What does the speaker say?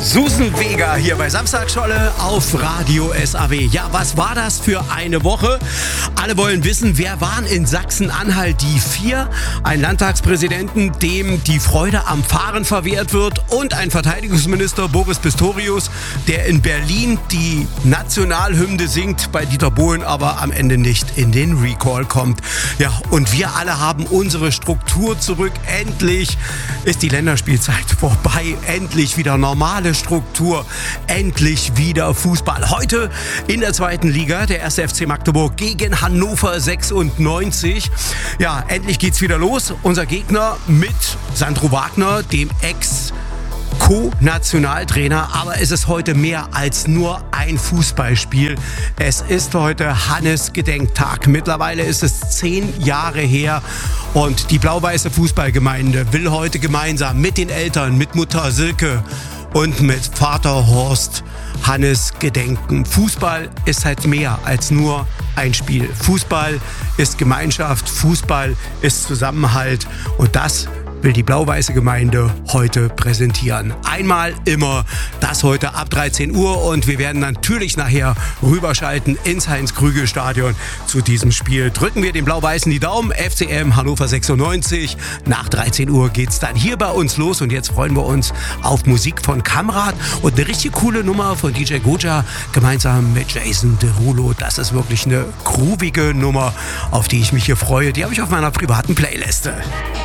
Susan Vega hier bei Samstagscholle auf Radio SAW. Ja, was war das für eine Woche? Alle wollen wissen, wer waren in Sachsen-Anhalt die 4? Ein Landtagspräsidenten, dem die Freude am Fahren verwehrt wird, und ein Verteidigungsminister, Boris Pistorius, der in Berlin die Nationalhymne singt, bei Dieter Bohlen aber am Ende nicht in den Recall kommt. Ja, und wir alle haben unsere Struktur zurück. Endlich ist die Länderspielzeit vorbei. Endlich wieder normale Struktur. Endlich wieder Fußball. Heute in der 2. Liga der 1. FC Magdeburg gegen Hannover 96. Ja, endlich geht's wieder los. Unser Gegner mit Sandro Wagner, dem Co-Nationaltrainer, aber es ist heute mehr als nur ein Fußballspiel. Es ist heute Hannes Gedenktag. Mittlerweile ist es 10 Jahre her und die blau-weiße Fußballgemeinde will heute gemeinsam mit den Eltern, mit Mutter Silke und mit Vater Horst Hannes gedenken. Fußball ist halt mehr als nur ein Spiel. Fußball ist Gemeinschaft, Fußball ist Zusammenhalt, und das will die blau-weiße Gemeinde heute präsentieren. Einmal immer, das heute ab 13 Uhr, und wir werden natürlich nachher rüberschalten ins Heinz-Krügel-Stadion zu diesem Spiel. Drücken wir den Blau-Weißen die Daumen, FCM Hannover 96. Nach 13 Uhr geht's dann hier bei uns los, und jetzt freuen wir uns auf Musik von Kamrat und eine richtig coole Nummer von DJ Goja gemeinsam mit Jason Derulo. Das ist wirklich eine groovige Nummer, auf die ich mich hier freue. Die habe ich auf meiner privaten Playliste.